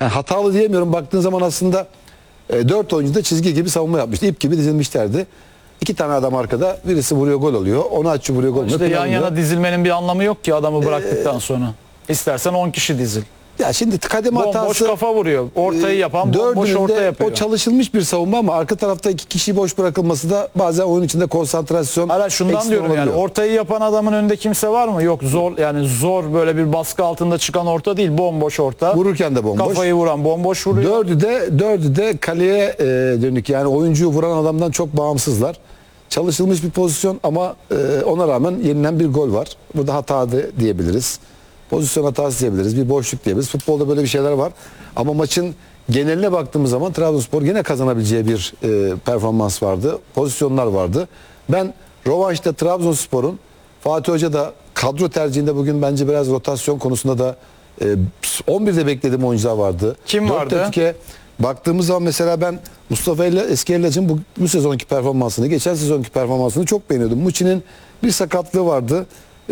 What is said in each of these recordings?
Yani hatalı diyemiyorum. Baktığın zaman aslında 4 oyuncu da çizgi gibi savunma yapmıştı. İp gibi dizilmişlerdi. 2 tane adam arkada. Birisi vuruyor, gol oluyor. Onaçu vuruyor, gol oluyor. İşte yan yana dizilmenin bir anlamı yok ki adamı bıraktıktan sonra. İstersen 10 kişi dizil. Ya şimdi kademe hatası... Bomboş kafa vuruyor. Ortayı yapan bomboş orta yapıyor. O çalışılmış bir savunma ama arka tarafta 2 kişi boş bırakılması da bazen oyun içinde konsantrasyon Hala şundan ekstra diyorum yani olabiliyor. ortayı yapan adamın önünde kimse var mı? Yok, zor yani, zor böyle bir baskı altında çıkan orta değil, bomboş orta. Vururken de bomboş. Kafayı vuran bomboş vuruyor. Dördü de kaleye dönük, yani oyuncuyu vuran adamdan çok bağımsızlar. Çalışılmış bir pozisyon ama ona rağmen yenilen bir gol var. Burada hata diyebiliriz. Pozisyon hatası diyebiliriz. Bir boşluk diyebiliriz. Futbolda böyle bir şeyler var. Ama maçın geneline baktığımız zaman Trabzonspor yine kazanabileceği bir performans vardı. Pozisyonlar vardı. Ben rövanşta Trabzonspor'un, Fatih Hoca da kadro tercihinde bugün bence biraz rotasyon konusunda da 11'de beklediğim oyuncular vardı. Kim vardı? 4'te baktığımız zaman mesela ben Mustafa Eski Ellac'ın bu sezonki performansını, geçen sezonki performansını çok beğeniyordum. Muçi'nin bir sakatlığı vardı.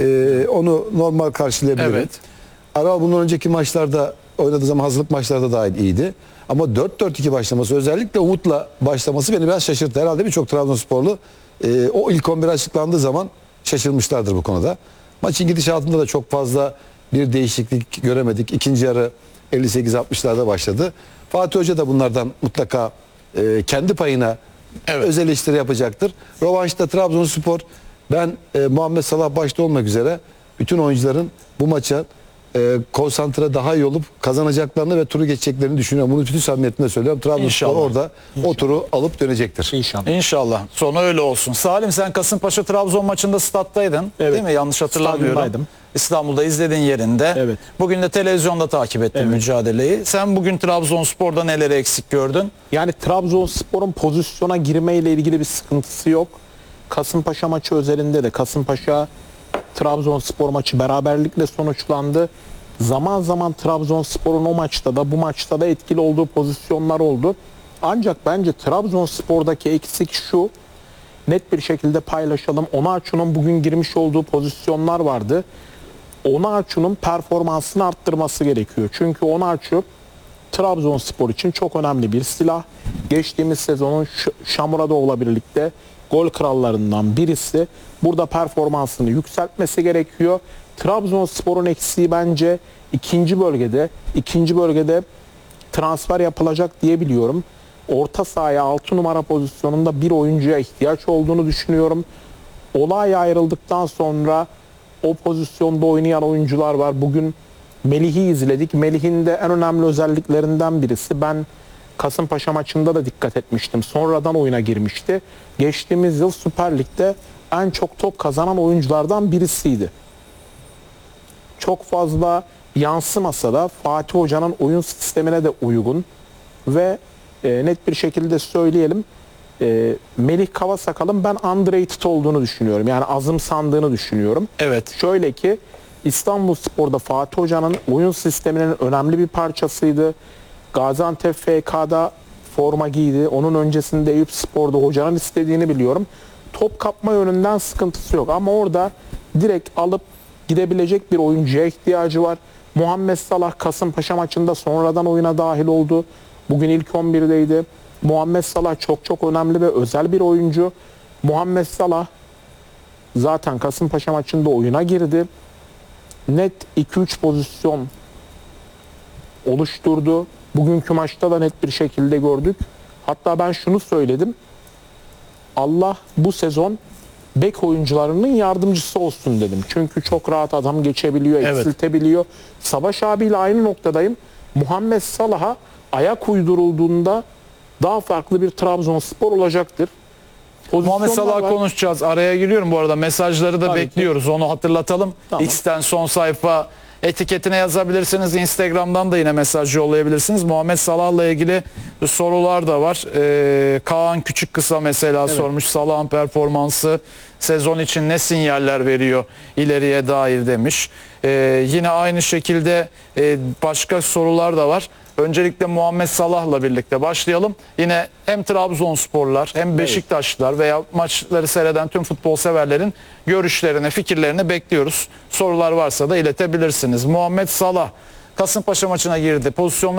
Onu normal karşılayabilirim. Evet. Aral bundan önceki maçlarda oynadığı zaman hazırlık maçlarda dahil iyiydi. Ama 4-4-2 başlaması, özellikle Umut'la başlaması beni biraz şaşırttı. Herhalde birçok Trabzonsporlu o ilk 11 açıklandığı zaman şaşırmışlardır bu konuda. Maçın gidişatında da çok fazla bir değişiklik göremedik. İkinci yarı 58-60'larda başladı. Fatih Hoca da bunlardan mutlaka kendi payına öz eleştiri yapacaktır. Rövanşta Trabzonspor, ben Muhammed Salah başta olmak üzere bütün oyuncuların bu maça konsantre daha iyi olup kazanacaklarını ve turu geçeceklerini düşünüyorum. Bunu bütün samimiyetimle söylüyorum. Trabzonspor orada o turu alıp dönecektir. İnşallah. İnşallah. Sonu öyle olsun. Salim, sen Kasımpaşa Trabzon maçında stattaydın. Evet. Değil mi? Yanlış hatırlamıyorum. Stadyumdaydım. İstanbul'da izlediğin yerinde. Evet. Bugün de televizyonda takip ettin mücadeleyi. Sen bugün Trabzonspor'da neleri eksik gördün? Yani Trabzonspor'un pozisyona girmeyle ilgili bir sıkıntısı yok. Kasımpaşa maçı özelinde de Kasımpaşa Trabzonspor maçı beraberlikle sonuçlandı. Zaman zaman Trabzonspor'un o maçta da bu maçta da etkili olduğu pozisyonlar oldu. Ancak bence Trabzonspor'daki eksik şu, net bir şekilde paylaşalım. Onaçu'nun bugün girmiş olduğu pozisyonlar vardı. Onaçu'nun performansını arttırması gerekiyor. Çünkü Onaçu Trabzonspor için çok önemli bir silah. Geçtiğimiz sezonun Şamuradov'la birlikte gol krallarından birisi. Burada performansını yükseltmesi gerekiyor. Trabzonspor'un eksiği bence ikinci bölgede transfer yapılacak diye biliyorum. Orta sahaya 6 numara pozisyonunda bir oyuncuya ihtiyaç olduğunu düşünüyorum. Olay ayrıldıktan sonra o pozisyonda oynayan oyuncular var. Bugün Melih'i izledik. Melih'in de en önemli özelliklerinden birisi. Ben Kasımpaşa maçında da dikkat etmiştim. Sonradan oyuna girmişti. Geçtiğimiz yıl Süper Lig'de en çok top kazanan oyunculardan birisiydi. Çok fazla yansımasa da Fatih Hoca'nın oyun sistemine de uygun ve net bir şekilde söyleyelim, Melih Kavasakal'ın ben underrated olduğunu düşünüyorum. Yani azımsandığını düşünüyorum. Evet. Şöyle ki İstanbulspor'da Fatih Hoca'nın oyun sisteminin önemli bir parçasıydı. Gaziantep FK'da forma giydi. Onun öncesinde Eyüpspor'da hocanın istediğini biliyorum. Top kapma yönünden sıkıntısı yok ama orada direkt alıp gidebilecek bir oyuncuya ihtiyacı var. Muhammed Salah Kasımpaşa maçında sonradan oyuna dahil oldu. Bugün ilk 11'deydi. Muhammed Salah çok önemli ve özel bir oyuncu. Muhammed Salah zaten Kasımpaşa maçında oyuna girdi. Net 2-3 pozisyon oluşturdu. Bugünkü maçta da net bir şekilde gördük. Hatta ben şunu söyledim. Allah bu sezon bek oyuncularının yardımcısı olsun dedim. Çünkü çok rahat adam geçebiliyor, eksiltebiliyor. Savaş abiyle aynı noktadayım. Muhammed Salah'a ayak uydurulduğunda daha farklı bir Trabzonspor olacaktır. Muhammed Salah'ı konuşacağız. Araya giriyorum bu arada. Mesajları da Tabii bekliyoruz. Onu hatırlatalım. Tamam. X'ten son sayfa etiketine yazabilirsiniz. Instagram'dan da yine mesaj yollayabilirsiniz. Muhammed Salah'la ilgili sorular da var. Kaan Küçük Kısa mesela sormuş. Salah'ın performansı sezon için ne sinyaller veriyor ileriye dair demiş. Yine aynı şekilde başka sorular da var. Öncelikle Muhammed Salah'la birlikte başlayalım. Yine hem Trabzonsporlar hem Beşiktaşlılar veya maçları seyreden tüm futbol severlerin görüşlerini, fikirlerini bekliyoruz. Sorular varsa da iletebilirsiniz. Muhammed Salah Kasımpaşa maçına girdi. Pozisyonlar